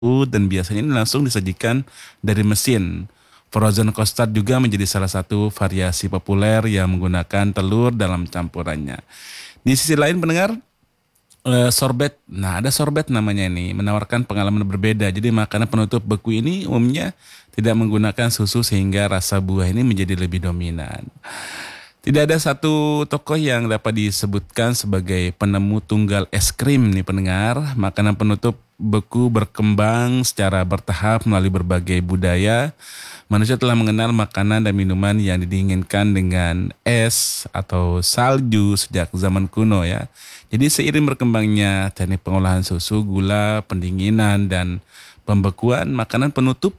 dan biasanya ini langsung disajikan dari mesin. Frozen custard juga menjadi salah satu variasi populer yang menggunakan telur dalam campurannya. Di sisi lain pendengar, sorbet. Nah, ada sorbet namanya ini, menawarkan pengalaman berbeda. Jadi makanan penutup beku ini umumnya tidak menggunakan susu sehingga rasa buah ini menjadi lebih dominan. Tidak ada satu tokoh yang dapat disebutkan sebagai penemu tunggal es krim nih pendengar. Makanan penutup beku berkembang secara bertahap melalui berbagai budaya. Manusia telah mengenal makanan dan minuman yang didinginkan dengan es atau salju sejak zaman kuno ya. Jadi seiring berkembangnya teknik pengolahan susu, gula, pendinginan, dan pembekuan, makanan penutup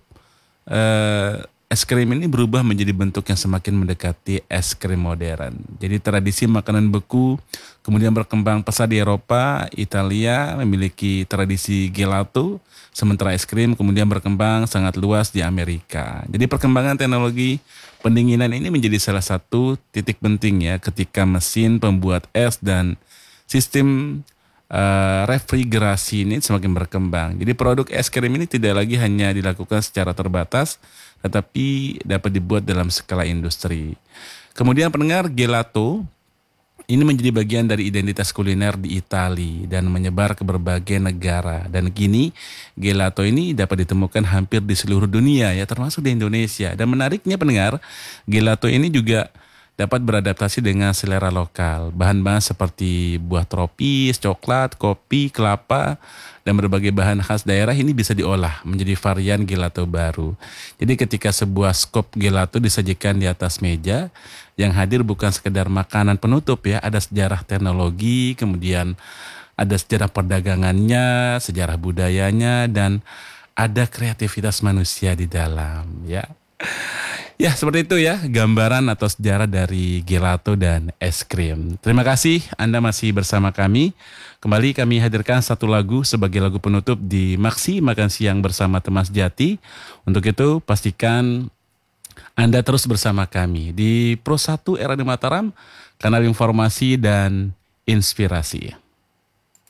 es krim ini berubah menjadi bentuk yang semakin mendekati es krim modern. Jadi tradisi makanan beku kemudian berkembang pesat di Eropa, Italia memiliki tradisi gelato, sementara es krim kemudian berkembang sangat luas di Amerika. Jadi perkembangan teknologi pendinginan ini menjadi salah satu titik penting ya ketika mesin pembuat es dan sistem refrigerasi ini semakin berkembang. Jadi produk es krim ini tidak lagi hanya dilakukan secara terbatas, tetapi dapat dibuat dalam skala industri. Kemudian pendengar, gelato ini menjadi bagian dari identitas kuliner di Italia dan menyebar ke berbagai negara. Dan kini gelato ini dapat ditemukan hampir di seluruh dunia ya, termasuk di Indonesia. Dan menariknya pendengar, gelato ini juga dapat beradaptasi dengan selera lokal. Bahan-bahan seperti buah tropis, coklat, kopi, kelapa, dan berbagai bahan khas daerah ini bisa diolah menjadi varian gelato baru. Jadi ketika sebuah skop gelato disajikan di atas meja, yang hadir bukan sekedar makanan penutup ya, ada sejarah teknologi, kemudian ada sejarah perdagangannya, sejarah budayanya, dan ada kreativitas manusia di dalam ya. Ya, seperti itu ya gambaran atau sejarah dari gelato dan es krim. Terima kasih Anda masih bersama kami. Kembali kami hadirkan satu lagu sebagai lagu penutup di Maksi Makan Siang bersama Teman Sejati. Untuk itu pastikan Anda terus bersama kami di Pro 1 Era di Mataram, kanal informasi dan inspirasi.